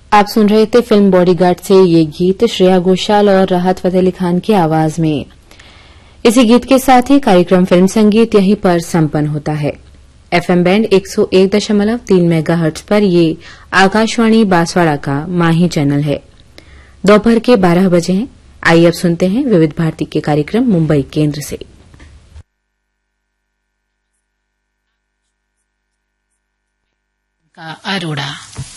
आप सुन रहे थे फिल्म बॉडीगार्ड से ये गीत श्रेया घोषाल और राहत फतेह अली खान की आवाज में। इसी गीत के साथ ही कार्यक्रम फिल्म संगीत यहीं पर संपन्न होता है। एफएम बैंड 101.3 मेगाहर्ट्ज पर ये आकाशवाणी बांसवाड़ा का माही चैनल है। दोपहर के 12 बजे हैं। आइए अब सुनते हैं विविध भारती के कार्यक्रम मुंबई केंद्र से। अरोड़ा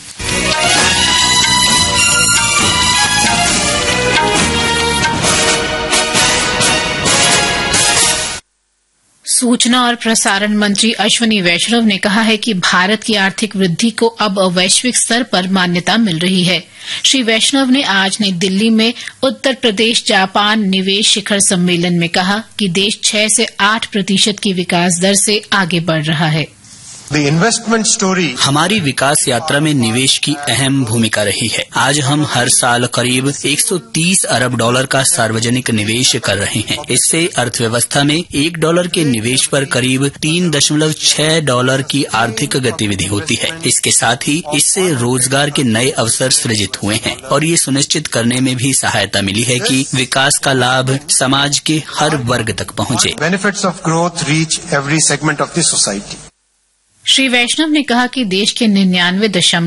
सूचना और प्रसारण मंत्री अश्विनी वैष्णव ने कहा है कि भारत की आर्थिक वृद्धि को अब वैश्विक स्तर पर मान्यता मिल रही है। श्री वैष्णव ने आज नई दिल्ली में उत्तर प्रदेश जापान निवेश शिखर सम्मेलन में कहा कि देश 6 से 8% की विकास दर से आगे बढ़ रहा है। हमारी विकास यात्रा में निवेश की अहम भूमिका रही है। आज हम हर साल करीब 130 अरब डॉलर का सार्वजनिक निवेश कर रहे हैं। इससे अर्थव्यवस्था में $1 के निवेश पर करीब $3.6 की आर्थिक गतिविधि होती है। इसके साथ ही इससे रोजगार के नए अवसर सृजित हुए हैं और ये सुनिश्चित करने में भी सहायता मिली है कि विकास का लाभ समाज के हर वर्ग तक पहुंचे। श्री वैष्णव ने कहा कि देश के 99